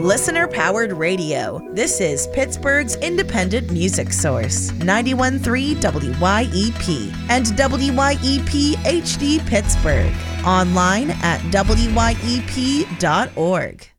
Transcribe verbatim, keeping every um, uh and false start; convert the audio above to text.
Listener-powered radio. This is Pittsburgh's independent music source. ninety-one point three W Y E P and W Y E P H D Pittsburgh. Online at W Y E P dot org.